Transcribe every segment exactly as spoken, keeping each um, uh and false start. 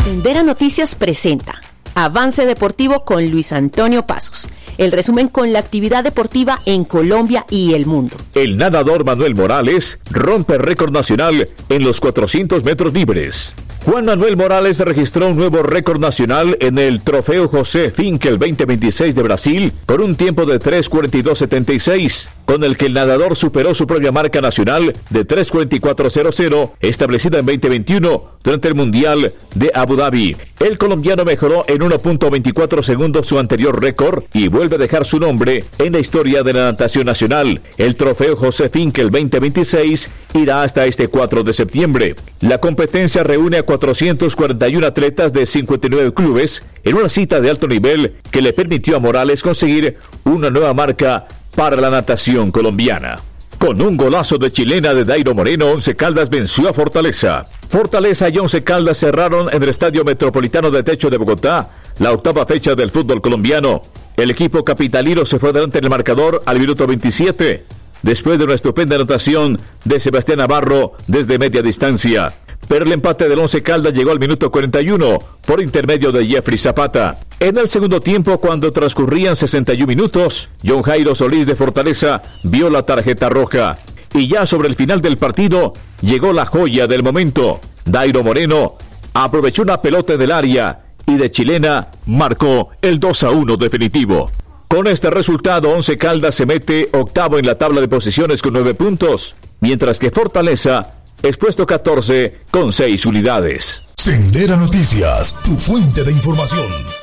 Sendera Noticias presenta Avance Deportivo con Luis Antonio Pasos. El resumen con la actividad deportiva en Colombia y el mundo. El nadador Manuel Morales rompe récord nacional en los cuatrocientos metros libres. Juan Manuel Morales registró un nuevo récord nacional en el Trofeo José Finkel veinte veintiséis de Brasil por un tiempo de tres cuarenta y dos setenta y seis, con el que el nadador superó su propia marca nacional de tres cuarenta y cuatro cero cero, establecida en veinte veintiuno durante el Mundial de Abu Dhabi. El colombiano mejoró en uno punto veinticuatro segundos su anterior récord y vuelve a dejar su nombre en la historia de la natación nacional. El Trofeo José Finkel veinte veintiséis irá hasta este cuatro de septiembre. La competencia reúne a cuatrocientos cuarenta y uno atletas de cincuenta y nueve clubes en una cita de alto nivel que le permitió a Morales conseguir una nueva marca para la natación colombiana. Con un golazo de chilena de Dairo Moreno, Once Caldas venció a Fortaleza. Fortaleza y Once Caldas cerraron en el Estadio Metropolitano de Techo de Bogotá la octava fecha del fútbol colombiano. El equipo capitalino se fue adelante en el marcador al minuto veintisiete, después de una estupenda anotación de Sebastián Navarro desde media distancia. Pero el empate del Once Caldas llegó al minuto cuarenta y uno por intermedio de Jeffrey Zapata. En el segundo tiempo, cuando transcurrían sesenta y un minutos, John Jairo Solís de Fortaleza vio la tarjeta roja. Y ya sobre el final del partido, llegó la joya del momento. Dairo Moreno aprovechó una pelota en el área y de chilena marcó el dos a uno definitivo. Con este resultado, Once Caldas se mete octavo en la tabla de posiciones con nueve puntos, mientras que Fortaleza es puesto catorce con seis unidades. Sendera Noticias, tu fuente de información.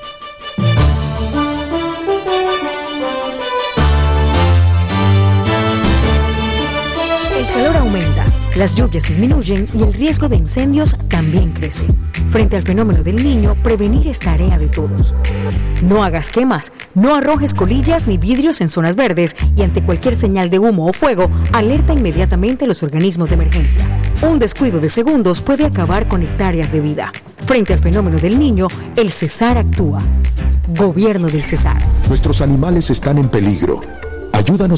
El calor aumenta, las lluvias disminuyen y el riesgo de incendios también crece. Frente al fenómeno del Niño, prevenir es tarea de todos. No hagas quemas, no arrojes colillas ni vidrios en zonas verdes y ante cualquier señal de humo o fuego, alerta inmediatamente a los organismos de emergencia. Un descuido de segundos puede acabar con hectáreas de vida. Frente al fenómeno del Niño, el Cesar actúa. Gobierno del Cesar. Nuestros animales están en peligro. Ayúdanos